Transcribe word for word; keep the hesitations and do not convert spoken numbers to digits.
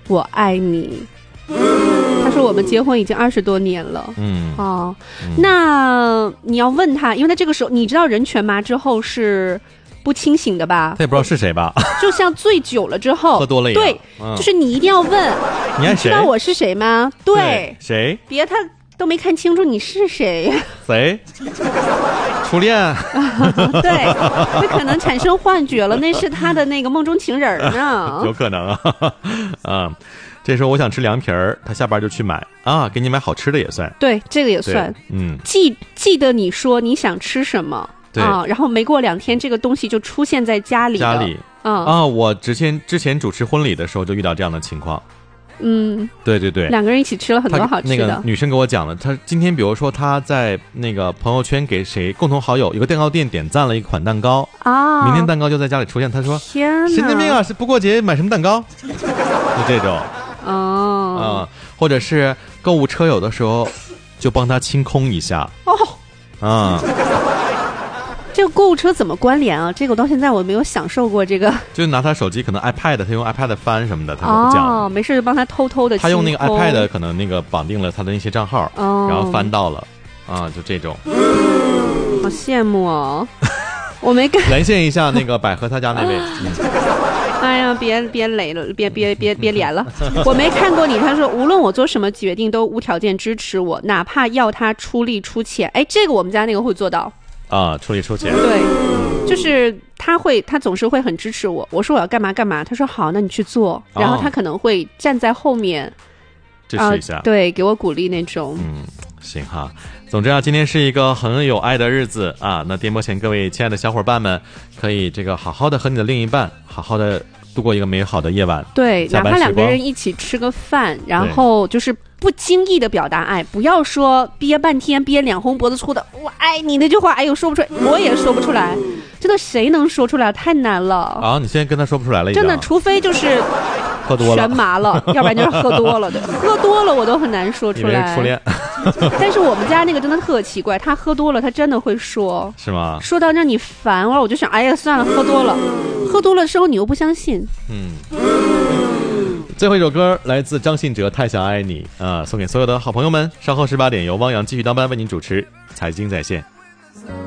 我爱你。他说我们结婚已经二十多年了。 嗯哦， 嗯那你要问他，因为他这个时候你知道人全麻之后是不清醒的吧？ 他也不知道是谁吧？ 就像醉酒了之后， 喝多了也对、 嗯， 就是你一定要问， 你爱谁？ 知道我是谁吗？对， 对谁？ 别他都没看清楚你是谁。 谁？初恋？ 对，那可能产生幻觉了，那是他的那个梦中情人呢。 有可能啊。啊，这时候我想吃凉皮儿，他下班就去买啊，给你买好吃的也算。 对，这个也算。 嗯， 记记得你说你想吃什么。 对啊，然后没过两天，这个东西就出现在家里了。 家里， 嗯啊，我之前之前主持婚礼的时候就遇到这样的情况。 嗯， 对对对， 两个人一起吃了很多好吃的。 那个女生给我讲了，她今天比如说她在那个朋友圈给谁共同好友有个蛋糕店点赞了一款蛋糕啊， 明天蛋糕就在家里出现。她说：“ 天哪， 神经病啊！是不过节买什么蛋糕？”就这种。 哦， 啊、嗯，或者是购物车有的时候就帮他清空一下。 哦， 啊、嗯。 这个购物车怎么关联啊？这个我到现在我没有享受过这个。 就拿他手机，可能 iPad， 他用 iPad 翻什么的，他跟我讲。 哦，没事就帮他偷偷的。 他用那个 iPad 可能那个绑定了他的那些账号， 哦、 然后翻到了，啊，就这种。 好羡慕哦，我没干。 连线一下那个百合他家那位。嗯、 哎呀，别别累了，别别别别连了。我没看过你，他说无论我做什么决定都无条件支持我，哪怕要他出力出钱。哎，这个我们家那个会做到。 啊，出力出钱。 对，就是他会，他总是会很支持我。我说我要干嘛干嘛，他说好，那你去做。然后他可能会站在后面、哦、 支持一下、 呃，对，给我鼓励那种。 嗯，行哈。总之啊，今天是一个很有爱的日子啊。那电波前各位亲爱的小伙伴们，可以这个好好的和你的另一半，好好的度过一个美好的夜晚。 对，哪怕两个人一起吃个饭，然后就是不经意的表达爱，不要说憋半天憋脸红脖子粗的我爱你那句话，哎呦说不出来，我也说不出来，真的谁能说出来？太难了啊！你现在跟他说不出来了， 真的，除非就是喝多了全麻了，要不然就是喝多了。对，喝多了我都很难说出来。 初恋。 但是我们家那个真的特奇怪，他喝多了他真的会说， 是吗？ 说到让你烦，我就想，哎呀算了，喝多了，喝多了之后你又不相信。 嗯。最后一首歌来自张信哲《太想爱你》啊，送给所有的好朋友们。稍后十八点由汪洋继续当班为您主持《财经在线》。